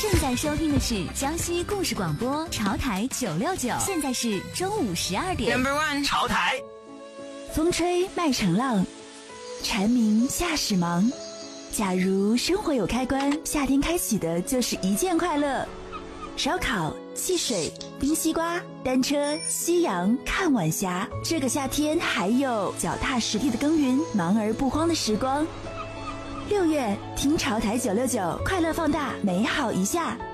正在收听的是江西故事广播潮台969，现在是中午12点。 Number one， 潮台。 风吹麦城浪，蝉鸣夏始忙。假如生活有开关，夏天开启的就是一件快乐。烧烤、汽水、冰西瓜、单车、夕阳、看晚霞。这个夏天还有脚踏实地的耕耘，忙而不慌的时光。6月听潮台969，快乐放大，美好一下。